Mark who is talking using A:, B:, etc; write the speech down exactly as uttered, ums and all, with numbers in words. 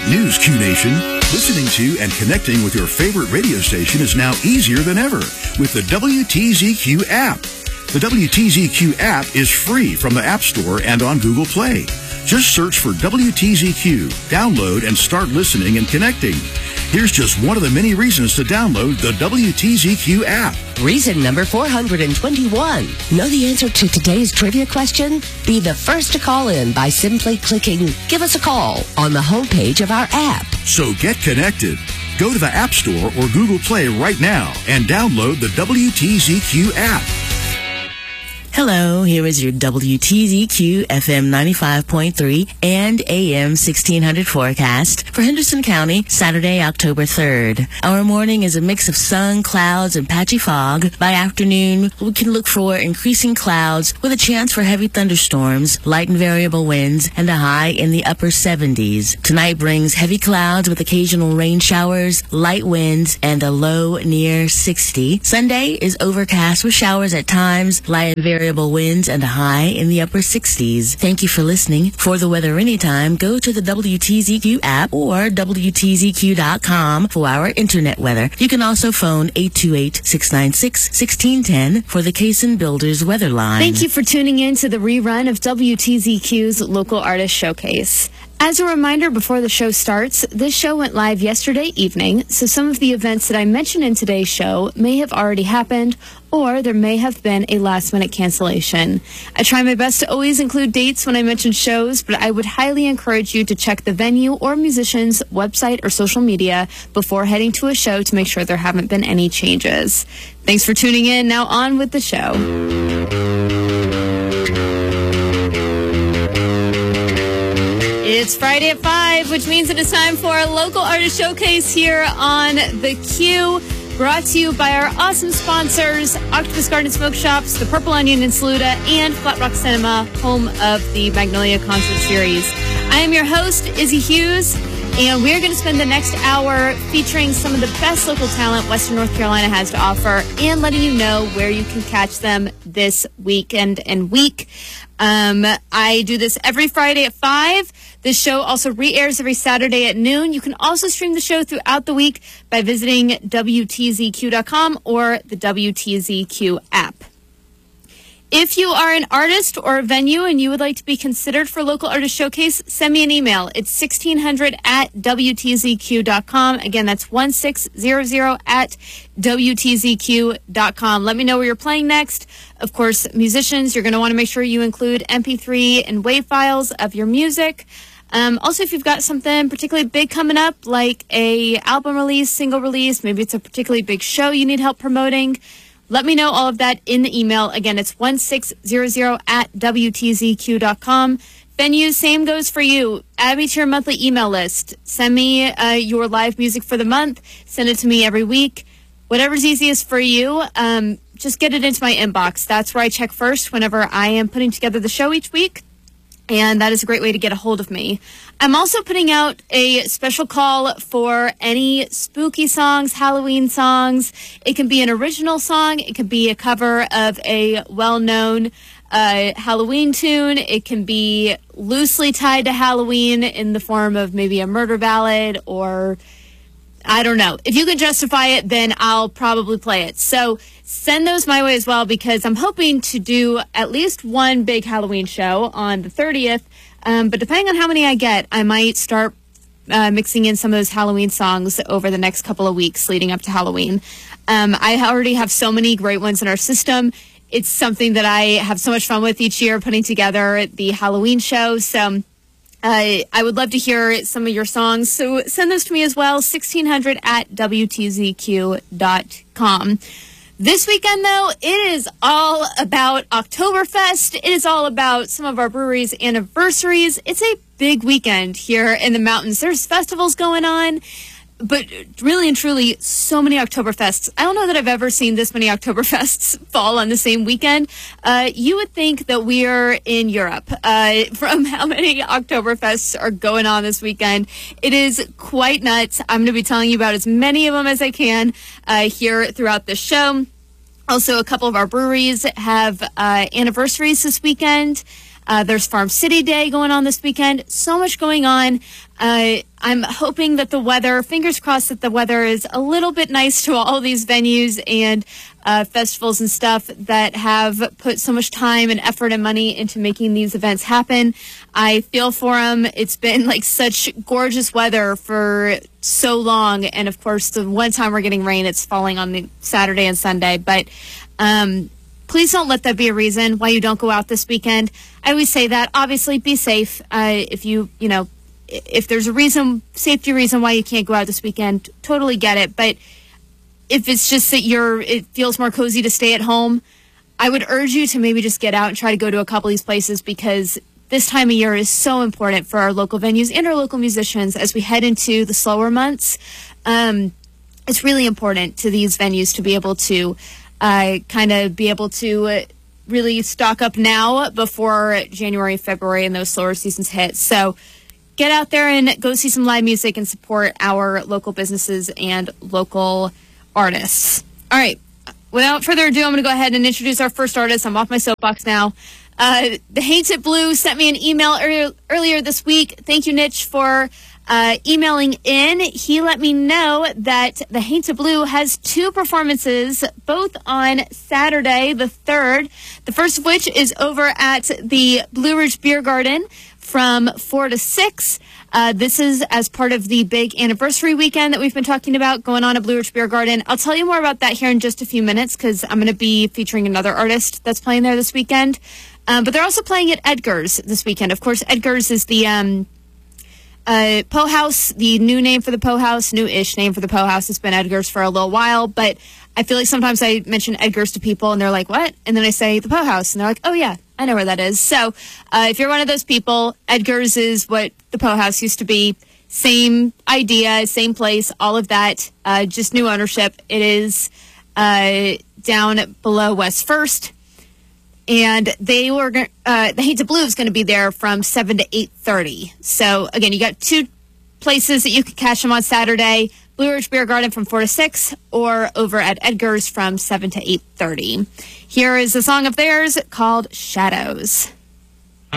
A: Great news, Q Nation. Listening to and connecting with your favorite radio station is now easier than ever with the W T Z Q app. The W T Z Q app is free from the App Store and on Google Play. Just search for W T Z Q, download, and start listening and connecting. Here's just one of the many reasons to download the W T Z Q app.
B: Reason number four hundred twenty-one. Know the answer to today's trivia question? Be the first to call in by simply clicking Give Us a Call on the homepage of our app.
A: So get connected. Go to the App Store or Google Play right now and download the W T Z Q app.
C: Hello, here is your W T Z Q F M ninety-five point three and A M sixteen hundred forecast for Henderson County, Saturday, October third. Our morning is a mix of sun, clouds, and patchy fog. By afternoon, we can look for increasing clouds with a chance for heavy thunderstorms, light and variable winds, and a high in the upper seventies. Tonight brings heavy clouds with occasional rain showers, light winds, and a low near sixty. Sunday is overcast with showers at times, light and variable variable winds, and a high in the upper sixties. Thank you for listening. For the weather anytime, go to the W T Z Q app or W T Z Q dot com for our internet weather. You can also phone eight two eight, six nine six, one six one zero for the Cason Builders weather line.
D: Thank you for tuning in to the rerun of W T Z Q's Local Artist Showcase. As a reminder, before the show starts, this show went live yesterday evening, so some of the events that I mentioned in today's show may have already happened, or there may have been a last-minute cancellation. I try my best to always include dates when I mention shows, but I would highly encourage you to check the venue or musician's website or social media before heading to a show to make sure there haven't been any changes. Thanks for tuning in. Now on with the show. It's Friday at five, which means it is time for a Local Artist Showcase here on The Q, brought to you by our awesome sponsors, Octopus Garden Smoke Shops, The Purple Onion in Saluda, and Flat Rock Cinema, home of the Magnolia Concert Series. I am your host, Izzy Hughes, and we're going to spend the next hour featuring some of the best local talent Western North Carolina has to offer and letting you know where you can catch them this weekend and week. Um, I do this every Friday at five. This show also re-airs every Saturday at noon. You can also stream the show throughout the week by visiting W T Z Q dot com or the W T Z Q app. If you are an artist or a venue and you would like to be considered for Local Artist Showcase, send me an email. It's sixteen hundred at W T Z Q dot com. Again, that's sixteen hundred at W T Z Q dot com. Let me know where you're playing next. Of course, musicians, you're going to want to make sure you include M P three and WAV files of your music. Um, also, if you've got something particularly big coming up, like a album release, single release, maybe it's a particularly big show you need help promoting, let me know all of that in the email. Again, it's sixteen hundred at W T Z Q dot com. Venues, same goes for you. Add me to your monthly email list. Send me uh, your live music for the month. Send it to me every week. Whatever's easiest for you, um, just get it into my inbox. That's where I check first whenever I am putting together the show each week. And that is a great way to get a hold of me. I'm also putting out a special call for any spooky songs, Halloween songs. It can be an original song. It can be a cover of a well-known uh, Halloween tune. It can be loosely tied to Halloween in the form of maybe a murder ballad or I don't know. If you can justify it, then I'll probably play it. So send those my way as well, because I'm hoping to do at least one big Halloween show on the thirtieth. Um, but depending on how many I get, I might start uh, mixing in some of those Halloween songs over the next couple of weeks leading up to Halloween. Um, I already have so many great ones in our system. It's something that I have so much fun with each year, putting together the Halloween show. So Uh, I would love to hear some of your songs, so send those to me as well, sixteen hundred at W T Z Q dot com. This weekend, though, it is all about Oktoberfest. It is all about some of our breweries' anniversaries. It's a big weekend here in the mountains. There's festivals going on, but really and truly, so many Oktoberfests. I don't know that I've ever seen this many Oktoberfests fall on the same weekend. Uh, you would think that we are in Europe uh, from how many Oktoberfests are going on this weekend. It is quite nuts. I'm going to be telling you about as many of them as I can uh, here throughout the show. Also, a couple of our breweries have uh, anniversaries this weekend. Uh, there's Farm City Day going on this weekend. So much going on. Uh, I'm hoping that the weather, fingers crossed that the weather is a little bit nice to all these venues and uh, festivals and stuff that have put so much time and effort and money into making these events happen. I feel for them. It's been like such gorgeous weather for so long. And of course, the one time we're getting rain, it's falling on the Saturday and Sunday. But um, please don't let that be a reason why you don't go out this weekend. I always say that. Obviously, be safe. Uh, if you, you know, if there's a reason, safety reason why you can't go out this weekend, totally get it. But if it's just that you're, it feels more cozy to stay at home, I would urge you to maybe just get out and try to go to a couple of these places, because this time of year is so important for our local venues and our local musicians as we head into the slower months. Um, it's really important to these venues to be able to uh, kind of be able to uh, really stock up now before January, February, and those slower seasons hit. So get out there and go see some live music and support our local businesses and local artists. All right. Without further ado, I'm going to go ahead and introduce our first artist. I'm off my soapbox now. Uh, the Hates It Blue sent me an email earlier, earlier this week. Thank you, Nitch, for uh, emailing in. He let me know that the Hates It Blue has two performances, both on Saturday, the third. The first of which is over at the Blue Ridge Beer Garden from four to six. Uh, this is as part of the big anniversary weekend that we've been talking about going on at Blue Ridge Beer Garden. I'll tell you more about that here in just a few minutes, because I'm going to be featuring another artist that's playing there this weekend. Um, but they're also playing at Edgar's this weekend. Of course, Edgar's is the um, uh, Poe House, the new name for the Poe House, new-ish name for the Poe House. It's been Edgar's for a little while, but I feel like sometimes I mention Edgar's to people and they're like, what? And then I say the Poe House and they're like, oh yeah, I know where that is. So uh, if you're one of those people, Edgar's is what the Poe House used to be. Same idea, same place, all of that, uh, just new ownership. It is uh, down below West First. And they were, uh, the Hates It Blue is going to be there from seven to eight thirty. So, again, you got two places that you can catch them on Saturday. Blue Ridge Beer Garden from four to six, or over at Edgar's from seven to eight thirty. Here is a song of theirs called Shadows.